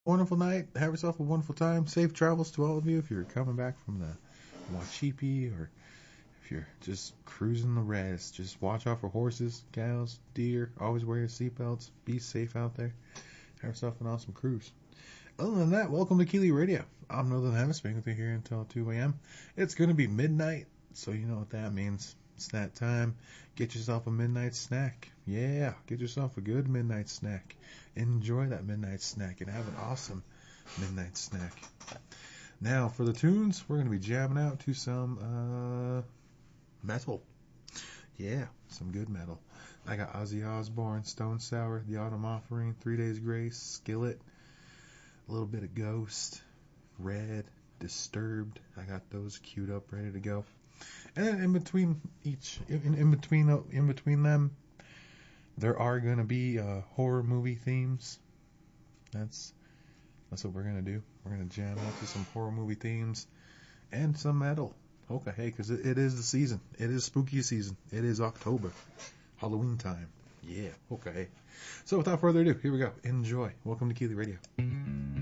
Wonderful night. Have yourself a wonderful time. Safe travels to all of you if you're coming back from the Wachipi or if you're just cruising the rest. Just watch out for horses, cows, deer. Always wear your seatbelts. Be safe out there. Have yourself an awesome cruise. Other than that, welcome to Keely Radio. I'm Northern Hemisphere with you here until 2 a.m. It's going to be midnight, so you know what that means. It's that time. Get yourself a midnight snack. Yeah, get yourself a good midnight snack. Enjoy that midnight snack and have an awesome midnight snack. Now, for the tunes, we're going to be jamming out to some metal. Yeah, some good metal. I got Ozzy Osbourne, Stone Sour, The Autumn Offering, 3 Days Grace, Skillet, a little bit of Ghost, Red, Disturbed. I got those queued up, ready to go. And then in between them, there are gonna be horror movie themes. That's what we're gonna do. We're gonna jam out to some horror movie themes and some metal. Okay, hey, because it is the season. It is spooky season. It is October, Halloween time. Yeah, okay. So without further ado, here we go. Enjoy. Welcome to Keely Radio.